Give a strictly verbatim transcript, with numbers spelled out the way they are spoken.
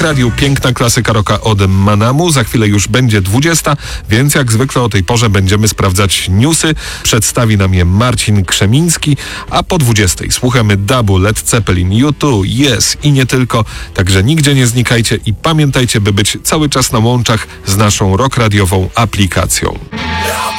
Radiu piękna klasyka rocka od Manamu. Za chwilę już będzie dwudziesta, więc jak zwykle o tej porze będziemy sprawdzać newsy. Przedstawi nam je Marcin Krzemiński, a po dwudziestej słuchamy dubu Led Zeppelin, U dwa, Yes i nie tylko. Także nigdzie nie znikajcie i pamiętajcie, by być cały czas na łączach z naszą rock radiową aplikacją.